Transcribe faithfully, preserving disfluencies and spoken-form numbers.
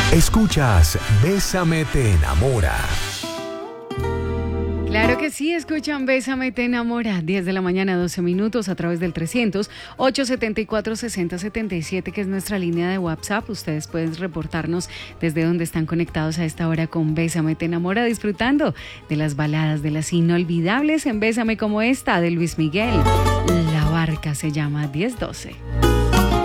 Escuchas Bésame te enamora. Claro que sí, escuchan Bésame te enamora, diez de la mañana, doce minutos, a través del trescientos, ochocientos setenta y cuatro, sesenta setenta y siete, que es nuestra línea de WhatsApp. Ustedes pueden reportarnos desde donde están conectados a esta hora con Bésame te enamora, disfrutando de las baladas, de las inolvidables en Bésame, como esta de Luis Miguel. La barca se llama diez doce.